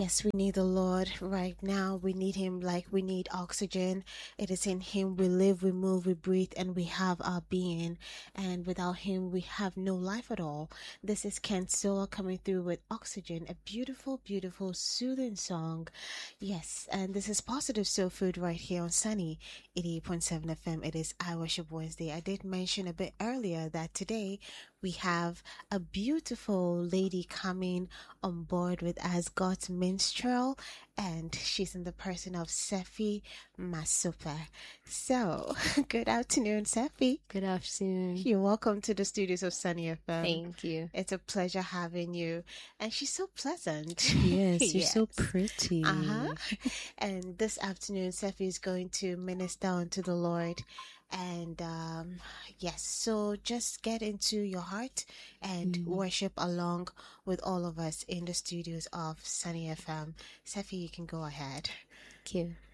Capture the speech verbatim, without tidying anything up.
Yes, we need the Lord right now. We need Him like we need oxygen. It is in Him we live, we move, we breathe, and we have our being. And without Him, we have no life at all. This is Ken Soa coming through with Oxygen, a beautiful, beautiful, soothing song. Yes, and this is Positive Soul Food right here on Sunny eighty-eight point seven F M. It is I Worship Wednesday. I did mention a bit earlier that today we have a beautiful lady coming on board with us, God's minstrel, and she's in the person of Sefi Masupa. So, good afternoon, Sefi. Good afternoon. You're welcome to the studios of Sunny F M. Thank you. It's a pleasure having you. And she's so pleasant. Yes, you're so pretty. Uh-huh. And this afternoon, Sefi is going to minister unto the Lord. And um, yes, so just get into your heart and mm. worship along with all of us in the studios of Sunny F M. Sefi, you can go ahead. Thank you.